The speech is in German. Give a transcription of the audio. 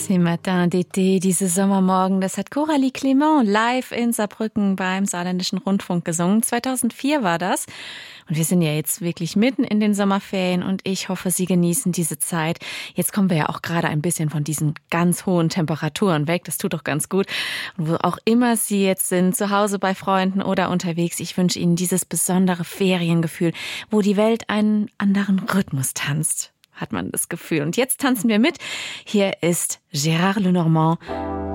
Ces matins d'été, diese Sommermorgen, das hat Coralie Clément live in Saarbrücken beim Saarländischen Rundfunk gesungen. 2004 war das. Und wir sind ja jetzt wirklich mitten in den Sommerferien und ich hoffe, Sie genießen diese Zeit. Jetzt kommen wir ja auch gerade ein bisschen von diesen ganz hohen Temperaturen weg. Das tut doch ganz gut. Und wo auch immer Sie jetzt sind, zu Hause bei Freunden oder unterwegs, ich wünsche Ihnen dieses besondere Feriengefühl, wo die Welt einen anderen Rhythmus tanzt, hat man das Gefühl. Und jetzt tanzen wir mit. Hier ist Gérard Lenormand